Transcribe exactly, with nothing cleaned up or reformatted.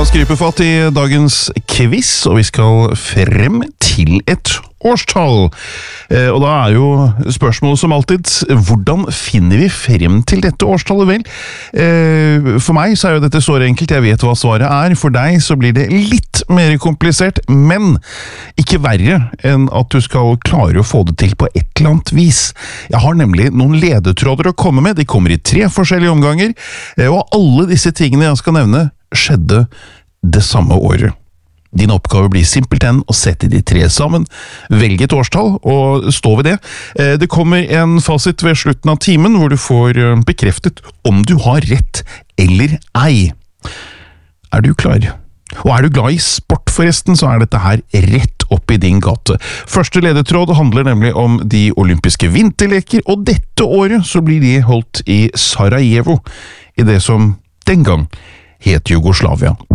La oss gripe fatt i dagens quiz, og vi skal frem til et årstall. Eh, og da er jo spørsmålet som alltid, hvordan finner vi frem til dette årstallet? Vel, eh, for meg så er jo dette så enkelt, jeg vet hva svaret er. For deg så blir det litt mer komplisert, men ikke verre enn at du skal klare å få det til på et eller annet vis. Jeg har nemlig noen ledetråder å komme med, de kommer i tre forskjellige omganger, eh, og alle disse tingene jeg skal nevne skjedde det samme året. Din oppgave blir simpelthen å sette de tre sammen, velge et årstall og stå ved det. Det kommer en fasit ved slutten av timen hvor du får bekreftet om du har rett eller ei. Er du klar? Og er du glad i sport forresten, så er dette her rett opp i din gate. Første ledetråd handler nemlig om de olympiske vinterleker, og dette året så blir de holdt i Sarajevo, i det som den gang het Jugoslavia.